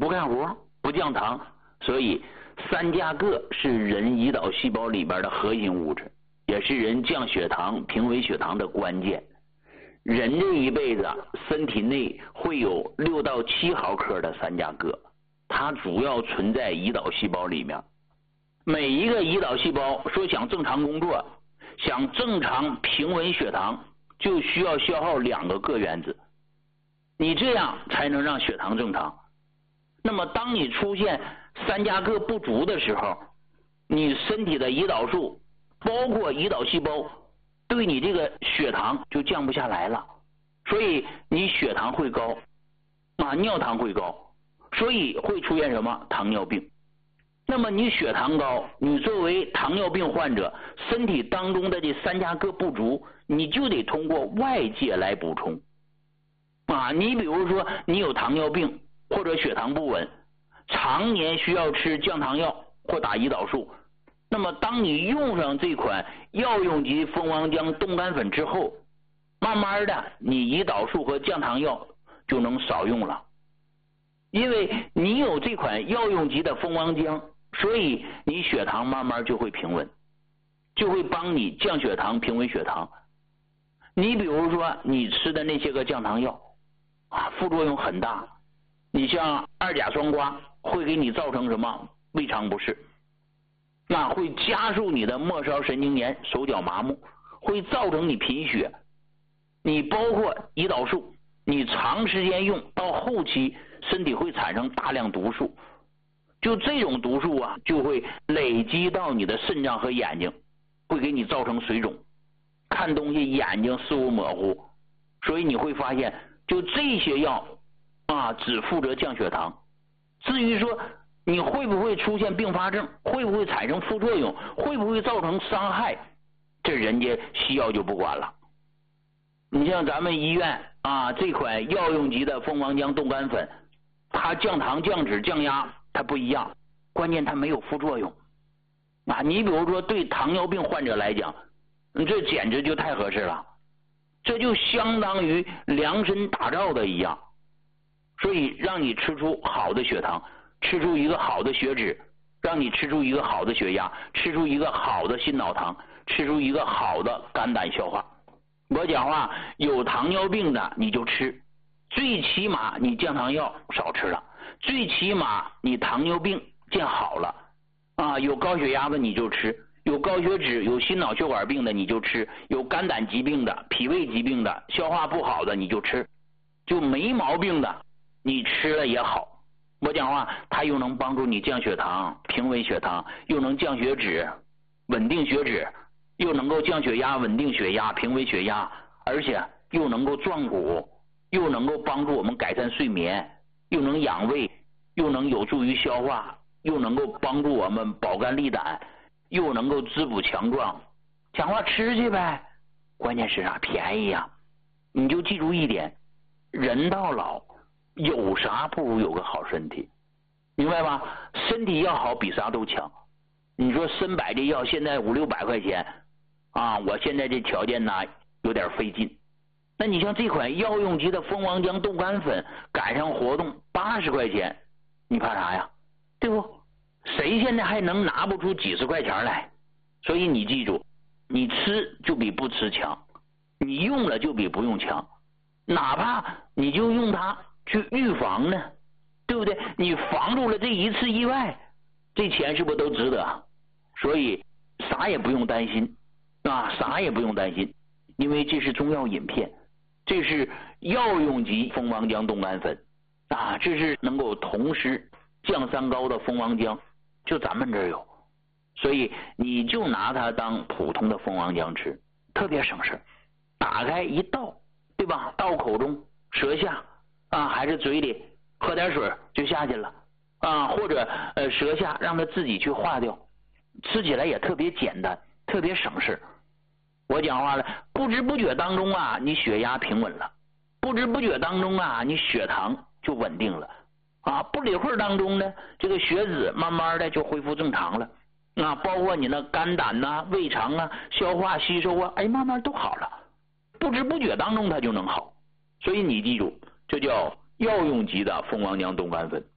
不干活，不降糖，所以三价铬是人胰岛细胞里边的核心物质，也是人降血糖、平稳血糖的关键。人这一辈子身体内会有6到7毫克的三价铬，它主要存在胰岛细胞里面。每一个胰岛细胞说想正常工作，想正常平稳血糖，就需要消耗2个铬原子，你这样才能让血糖正常。那么当你出现三价铬不足的时候，你身体的胰岛素包括胰岛细胞对你这个血糖就降不下来了，所以你血糖会高尿糖会高，所以会出现什么糖尿病。那么你血糖高，你作为糖尿病患者，身体当中的这三价铬不足，你就得通过外界来补充你比如说你有糖尿病或者血糖不稳，常年需要吃降糖药或打胰岛素，那么当你用上这款药用级蜂王浆冻干粉之后，慢慢的你胰岛素和降糖药就能少用了。因为你有这款药用级的蜂王浆，所以你血糖慢慢就会平稳，就会帮你降血糖、平稳血糖。你比如说你吃的那些个降糖药副作用很大，你像2甲双胍会给你造成什么胃肠不适，会加速你的末梢神经炎、手脚麻木，会造成你贫血。你包括胰岛素，你长时间用到后期身体会产生大量毒素，就这种毒素就会累积到你的肾脏和眼睛，会给你造成水肿，看东西眼睛视物模糊。所以你会发现就这些药只负责降血糖，至于说你会不会出现并发症，会不会产生副作用，会不会造成伤害，这人家西药就不管了。你像咱们医院这款药用级的蜂王浆冻干粉，它降糖、降脂、降压它不一样，关键它没有副作用你比如说对糖尿病患者来讲，这简直就太合适了，这就相当于量身打造的一样。所以让你吃出好的血糖，吃出一个好的血脂，让你吃出一个好的血压，吃出一个好的心脑糖，吃出一个好的肝胆消化。我讲话，有糖尿病的你就吃，最起码你降糖药少吃了，最起码你糖尿病见好了有高血压的你就吃，有高血脂、有心脑血管病的你就吃，有肝胆疾病的、脾胃疾病的、消化不好的你就吃，就没毛病的你吃了也好。我讲话，它又能帮助你降血糖、平稳血糖，又能降血脂、稳定血脂，又能够降血压、稳定血压、平稳血压，而且又能够壮骨，又能够帮助我们改善睡眠，又能养胃，又能有助于消化，又能够帮助我们保肝利胆，又能够滋补强壮。讲话吃去呗，关键是便宜你就记住一点，人到老有啥不如有个好身体，明白吗？身体要好比啥都强。你说参柏这药现在500-600块钱我现在这条件有点费劲。那你像这款药用级的蜂王浆冻干粉赶上活动80块钱，你怕啥呀？对不？谁现在还能拿不出几十块钱来？所以你记住，你吃就比不吃强，你用了就比不用强，哪怕你就用它去预防呢，对不对？你防住了这一次意外，这钱是不是都值得？所以啥也不用担心啥也不用担心，因为这是中药饮片，这是药用级蜂王浆冻干粉这是能够同时降三高的蜂王浆，就咱们这儿有，所以你就拿它当普通的蜂王浆吃，特别省事，打开一倒，对吧？倒口中、舌下还是嘴里，喝点水就下去了或者舌下让它自己去化掉，吃起来也特别简单，特别省事。我讲话了，不知不觉当中你血压平稳了，不知不觉当中你血糖就稳定了不一会儿当中呢，这个血脂慢慢的就恢复正常了包括你的肝胆胃肠消化吸收慢慢都好了，不知不觉当中它就能好。所以你记住，这叫药用级的蜂王浆冻干粉。